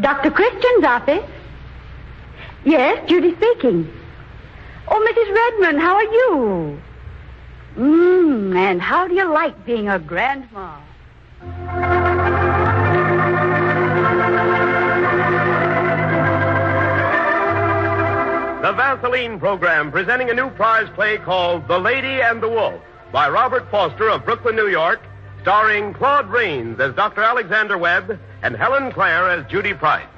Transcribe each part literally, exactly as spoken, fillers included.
Doctor Christian's office? Yes, Judy speaking. Oh, Missus Redmond, how are you? Mmm, and how do you like being a grandma? The Vaseline program presenting a new prize play called The Lady and the Wolf by Robert Foster of Brooklyn, New York, starring Claude Rains as Doctor Alexander Webb and Helen Clare as Judy Price.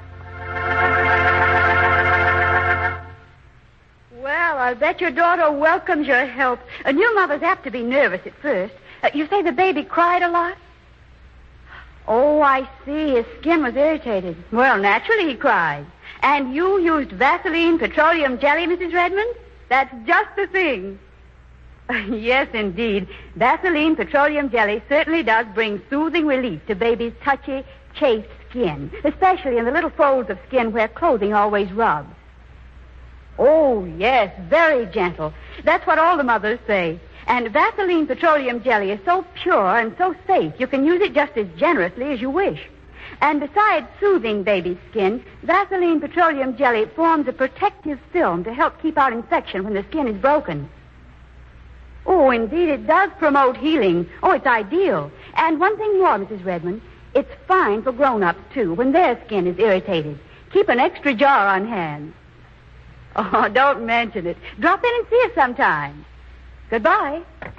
Well, I'll bet your daughter welcomes your help. A new mother's apt to be nervous at first. Uh, you say the baby cried a lot? Oh, I see. His skin was irritated. Well, naturally he cried. And you used Vaseline petroleum jelly, Missus Redmond? That's just the thing. Yes, indeed. Vaseline petroleum jelly certainly does bring soothing relief to baby's touchy, chafed skin, especially in the little folds of skin where clothing always rubs. Oh, yes, very gentle. That's what all the mothers say. And Vaseline petroleum jelly is so pure and so safe, you can use it just as generously as you wish. And besides soothing baby's skin, Vaseline petroleum jelly forms a protective film to help keep out infection when the skin is broken. Oh, indeed, it does promote healing. Oh, it's ideal. And one thing more, Missus Redmond, it's fine for grown-ups, too, when their skin is irritated. Keep an extra jar on hand. Oh, don't mention it. Drop in and see us sometime. Goodbye.